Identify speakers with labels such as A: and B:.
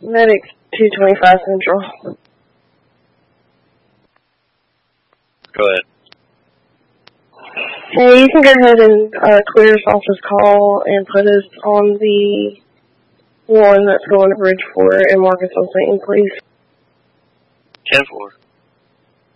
A: Medic 225 Central.
B: Go ahead.
A: Hey, you can go ahead and clear us off this call and put us on the one that's going to Bridgeport and mark us on Satan, please.
B: 10-4.